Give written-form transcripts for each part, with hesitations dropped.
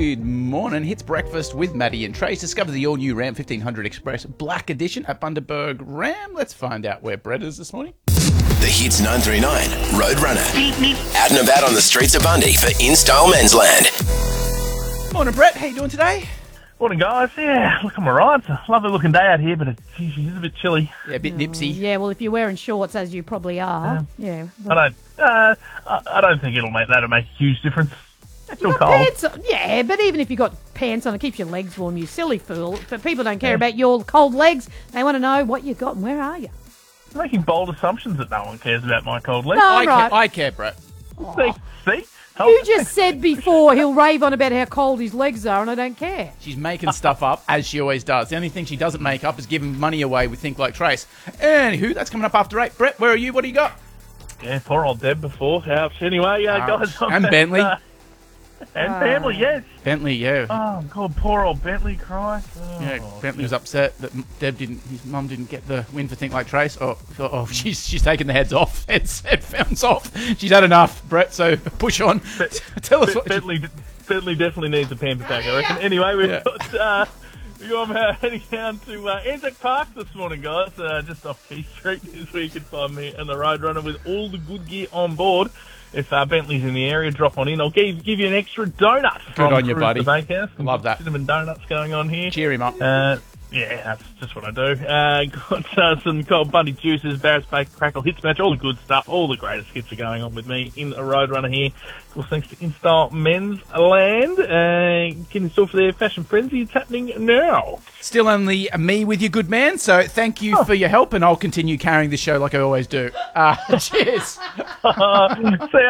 Good morning. Hits breakfast with Maddie and Trace. Discover the all-new Ram 1500 Express Black Edition at Bundaberg Ram. Let's find out where Brett is this morning. The Hits 939 Roadrunner. Out and about on the streets of Bundy for In-Style Men's Land. Morning, Brett. How you doing today? Morning, guys. Yeah, look, I'm alright. It's a lovely looking day out here, but it is a bit chilly. Yeah, a bit nipsy. Yeah, well, if you're wearing shorts, as you probably are, yeah. I don't think that'll make a huge difference. It's still cold. Yeah, but even if you've got pants on, it keeps your legs warm, you silly fool. But people don't care about your cold legs. They want to know what you got and where are you. You're making bold assumptions that no one cares about my cold legs. No, I care, Brett. See? You just said before he'll rave on about how cold his legs are, and I don't care. She's making stuff up, as she always does. The only thing she doesn't make up is giving money away with Think Like Trace. Anywho, that's coming up after 8. Brett, where are you? What do you got? Yeah, poor old Deb before. Anyway, guys. And Bentley. And family, yes. Bentley, yeah. Oh, God, poor old Bentley, Christ. Oh, Yeah, Bentley was upset that his mum didn't get the win for Think Like Trace. She's taken the heads off. Headphones off. She's had enough, Brett, so push on. Tell us what... Bentley definitely needs a pamper pack, I reckon. Anyway, we've got... I'm heading down to Anzac Park this morning, guys, just off Key Street. Is where you can find me and the Roadrunner with all the good gear on board. If Bentley's in the area, drop on in. I'll give you an extra donut. Good on you, buddy. Bakehouse. Love that. Cinnamon donuts going on here. Cheer him up. Yeah, that's just what I do. Got some cold Bundy juices, Barrett's Bake, Crackle, Hits Match, all the good stuff. All the greatest hits are going on with me in the Roadrunner here. Of course, thanks to In-Style Men's Land. Get in store for their Fashion Frenzy. It's happening now. Still only me with you, good man. So thank you for your help, and I'll continue carrying the show like I always do. Cheers. See ya.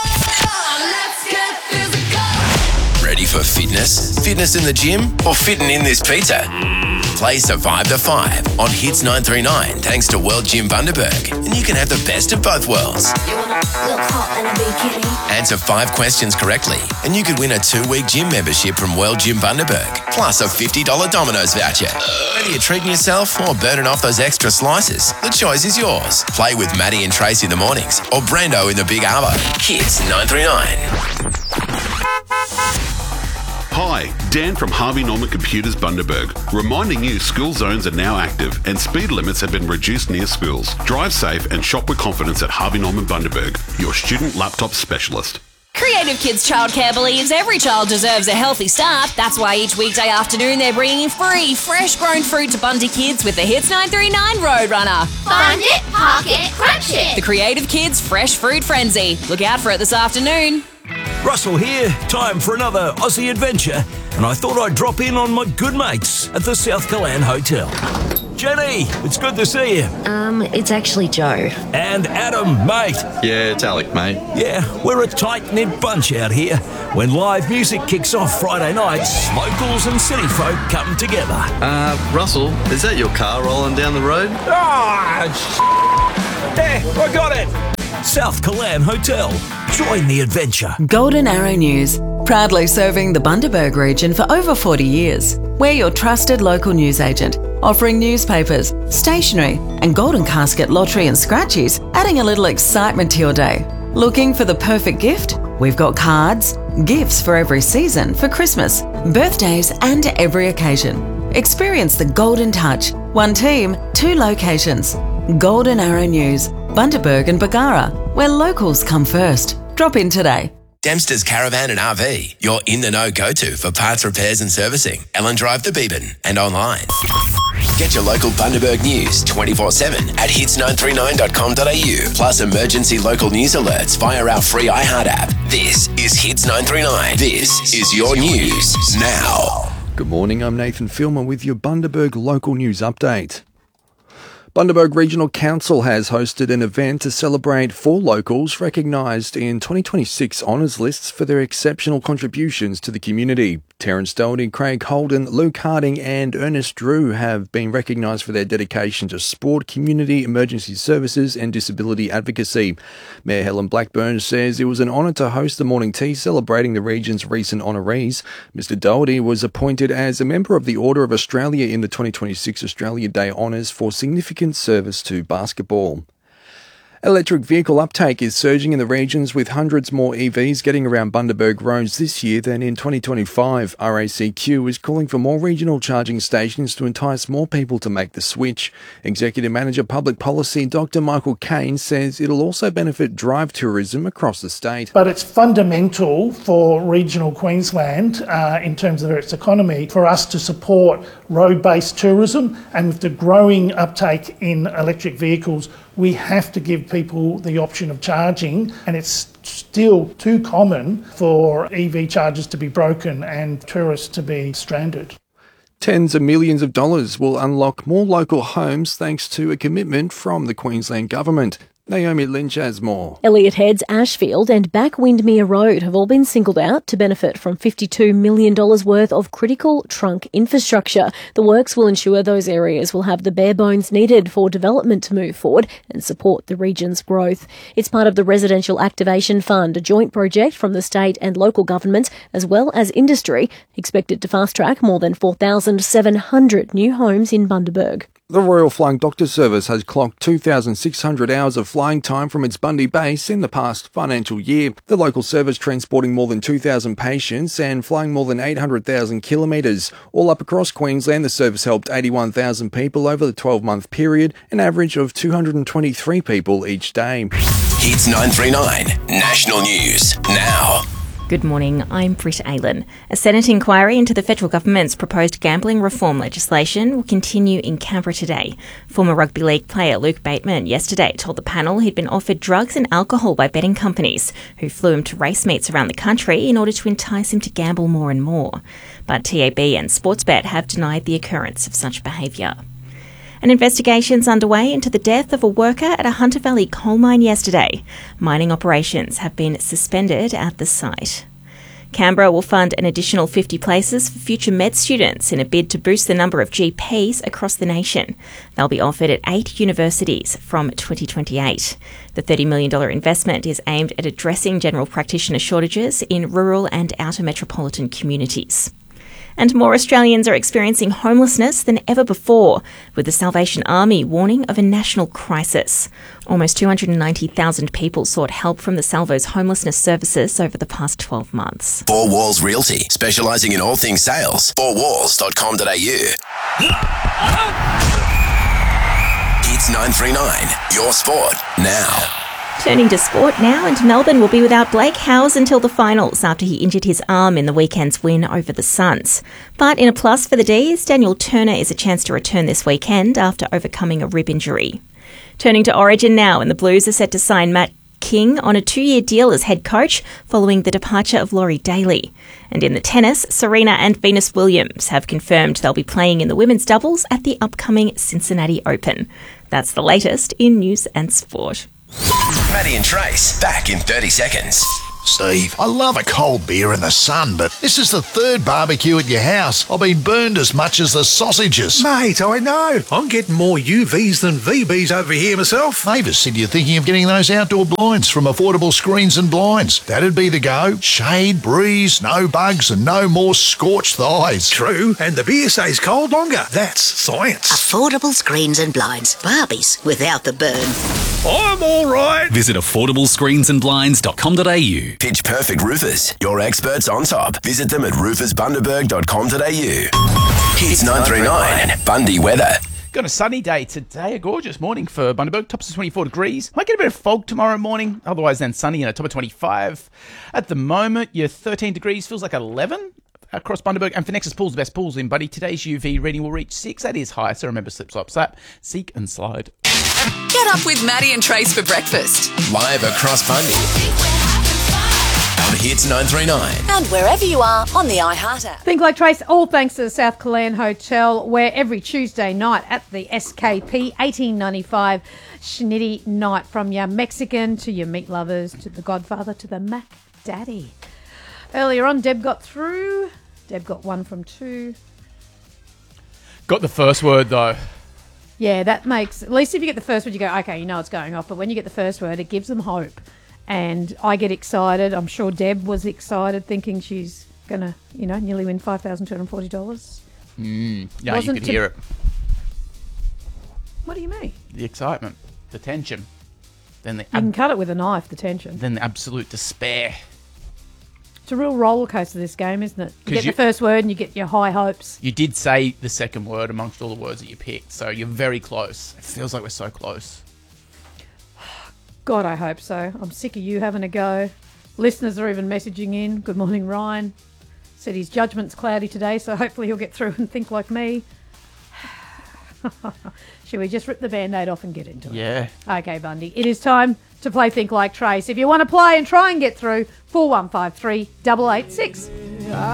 Let's get physical. Ready for fitness? Fitness in the gym or fitting in this pizza? Play Survive the 5 on Hits 939 thanks to World Gym Bundaberg, and you can have the best of both worlds. You wanna look hot in a bikini? Answer 5 questions correctly, and you could win a 2-week gym membership from World Gym Bundaberg, plus a $50 Domino's voucher. Whether you're treating yourself or burning off those extra slices, the choice is yours. Play with Maddie and Trace in the mornings or Brando in the Big Arvo. Hits 939. Hi, Dan from Harvey Norman Computers Bundaberg, reminding you school zones are now active and speed limits have been reduced near schools. Drive safe and shop with confidence at Harvey Norman Bundaberg, your student laptop specialist. Creative Kids Childcare believes every child deserves a healthy start. That's why each weekday afternoon they're bringing free, fresh-grown fruit to Bundy kids with the Hits 939 Roadrunner. Find it, park it, crunch it. The Creative Kids Fresh Fruit Frenzy. Look out for it this afternoon. Russell here, time for another Aussie adventure, and I thought I'd drop in on my good mates at the South Callan Hotel. Jenny, it's good to see you. It's actually Joe. And Adam, mate. Yeah, it's Alec, mate. Yeah, we're a tight-knit bunch out here. When live music kicks off Friday nights, locals and city folk come together. Russell, is that your car rolling down the road? There, I got it. South Callan Hotel. Join the adventure. Golden Arrow News, proudly serving the Bundaberg region for over 40 years. We're your trusted local news agent, offering newspapers, stationery, and golden casket lottery and scratchies, adding a little excitement to your day. Looking for the perfect gift? We've got cards, gifts for every season, for Christmas, birthdays, and every occasion. Experience the golden touch. One team, 2 locations. Golden Arrow News, Bundaberg and Bargara, where locals come first. Drop in today. Dempster's Caravan and RV, your in-the-know go-to for parts repairs and servicing. Ellen Drive to Beeban and online. Get your local Bundaberg news 24/7 at hits939.com.au, plus emergency local news alerts via our free iHeart app. This is Hits 939. This is your news now. Good morning, I'm Nathan Filmer with your Bundaberg local news update. Bundaberg Regional Council has hosted an event to celebrate 4 locals recognised in 2026 honours lists for their exceptional contributions to the community. Terence Doherty, Craig Holden, Luke Harding and Ernest Drew have been recognised for their dedication to sport, community, emergency services and disability advocacy. Mayor Helen Blackburn says it was an honour to host the morning tea celebrating the region's recent honorees. Mr Doherty was appointed as a member of the Order of Australia in the 2026 Australia Day Honours for significant service to basketball. Electric vehicle uptake is surging in the regions, with hundreds more EVs getting around Bundaberg roads this year than in 2025. RACQ is calling for more regional charging stations to entice more people to make the switch. Executive Manager Public Policy Dr. Michael Kane says it'll also benefit drive tourism across the state. But it's fundamental for regional Queensland in terms of its economy for us to support road-based tourism, and with the growing uptake in electric vehicles, we have to give people the option of charging, and it's still too common for EV chargers to be broken and tourists to be stranded. Tens of millions of dollars will unlock more local homes thanks to a commitment from the Queensland Government. Naomi Lynch has more. Elliott Heads, Ashfield and Back Windmere Road have all been singled out to benefit from $52 million worth of critical trunk infrastructure. The works will ensure those areas will have the bare bones needed for development to move forward and support the region's growth. It's part of the Residential Activation Fund, a joint project from the state and local governments as well as industry, expected to fast-track more than 4,700 new homes in Bundaberg. The Royal Flying Doctor Service has clocked 2,600 hours of flying time from its Bundy base in the past financial year. The local service transporting more than 2,000 patients and flying more than 800,000 kilometres. All up across Queensland, the service helped 81,000 people over the 12-month period, an average of 223 people each day. Hits 939 National News now. Good morning, I'm Britt Aylen. A Senate inquiry into the federal government's proposed gambling reform legislation will continue in Canberra today. Former rugby league player Luke Bateman yesterday told the panel he'd been offered drugs and alcohol by betting companies who flew him to race meets around the country in order to entice him to gamble more and more. But TAB and Sportsbet have denied the occurrence of such behaviour. An investigation's underway into the death of a worker at a Hunter Valley coal mine yesterday. Mining operations have been suspended at the site. Canberra will fund an additional 50 places for future med students in a bid to boost the number of GPs across the nation. They'll be offered at 8 universities from 2028. The $30 million investment is aimed at addressing general practitioner shortages in rural and outer metropolitan communities. And more Australians are experiencing homelessness than ever before, with the Salvation Army warning of a national crisis. Almost 290,000 people sought help from the Salvo's homelessness services over the past 12 months. Four Walls Realty, specialising in all things sales. fourwalls.com.au. Hits 939, your sport now. Turning to sport now, and Melbourne will be without Blake Howes until the finals after he injured his arm in the weekend's win over the Suns. But in a plus for the D's, Daniel Turner is a chance to return this weekend after overcoming a rib injury. Turning to Origin now, and the Blues are set to sign Matt King on a 2-year deal as head coach following the departure of Laurie Daly. And in the tennis, Serena and Venus Williams have confirmed they'll be playing in the women's doubles at the upcoming Cincinnati Open. That's the latest in news and sport. Maddie and Trace, back in 30 seconds. Steve, I love a cold beer in the sun, but this is the third barbecue at your house. I've been burned as much as the sausages. Mate, I know. I'm getting more UVs than VBs over here myself. Neighbours said you're thinking of getting those outdoor blinds from Affordable Screens and Blinds. That'd be the go. Shade, breeze, no bugs, and no more scorched thighs. True, and the beer stays cold longer. That's science. Affordable Screens and Blinds. Barbies without the burn. I'm all right. Visit affordablescreensandblinds.com.au. Pitch Perfect Roofers, your experts on top. Visit them at roofersbundaberg.com.au. Hits 939, Bundy weather. Got a sunny day today, a gorgeous morning for Bundaberg, tops of 24 degrees. Might get a bit of fog tomorrow morning, otherwise then sunny and a top of 25. At the moment, you're 13 degrees, feels like 11 across Bundaberg. And for Nexus Pools, the best pools in Buddy, today's UV reading will reach 6. That is high, so remember slip, slop, slap, seek and slide. Get up with Maddie and Trace for breakfast. Live across Bundy. On Hits 939. And wherever you are on the iHeart app. Think Like Trace, all thanks to the South Killarn Hotel, where every Tuesday night at the SKP, 1895 Schnitty night, from your Mexican to your meat lovers to the Godfather to the Mac Daddy. Earlier on, Deb got through. Deb got 1 from 2. Got the first word, though. Yeah, that makes... At least if you get the first word, you go, okay, you know it's going off. But when you get the first word, it gives them hope. And I get excited. I'm sure Deb was excited, thinking she's going to, nearly win $5,240. Yeah, you could hear it. What do you mean? The excitement. The tension. then the You can cut it with a knife, the tension. then the absolute despair. It's a real roller coaster, this game, isn't it? You 'Cause get the first word and you get your high hopes. You did say the second word amongst all the words that you picked, so you're very close. It feels like we're so close. God, I hope so. I'm sick of you having a go. Listeners are even messaging in. Good morning, Ryan. Said his judgment's cloudy today, so hopefully he'll get through and think like me. Should we just rip the Band-Aid off and get into it? Yeah. Okay, Bundy. It is time to play Think Like Trace. If you want to play and try and get through, 4153 886.